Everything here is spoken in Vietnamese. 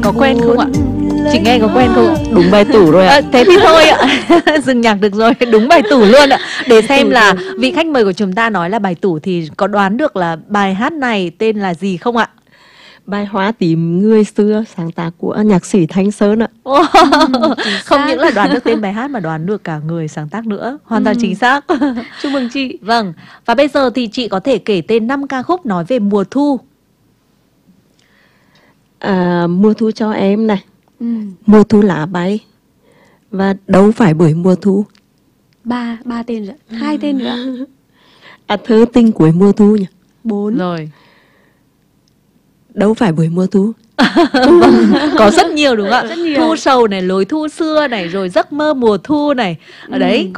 Có quen không ạ? Chị nghe có quen không ạ? Đúng bài tủ rồi ạ. Thế thì thôi ạ. Dừng nhạc được rồi, đúng bài tủ luôn ạ. Để xem là vị khách mời của chúng ta nói là bài tủ thì có đoán được là bài hát này tên là gì không ạ? Bài Hoa Tím Người Xưa, sáng tác của nhạc sĩ Thanh Sơn ạ. Không những là đoán được tên bài hát mà đoán được cả người sáng tác nữa. Hoàn toàn chính xác. Chúc mừng chị. Vâng, và bây giờ thì chị có thể kể tên 5 ca khúc nói về mùa thu. Mùa thu cho em này, mùa thu lá bay, và đâu phải bởi mùa thu. Ba tên rồi. 2 tên nữa. Thơ tình cuối mùa thu nhỉ. 4. Rồi. Đâu phải bởi mùa thu. Có rất nhiều đúng không ạ? Rất nhiều. Thu sầu này, lối thu xưa này, rồi giấc mơ mùa thu này. Ở đấy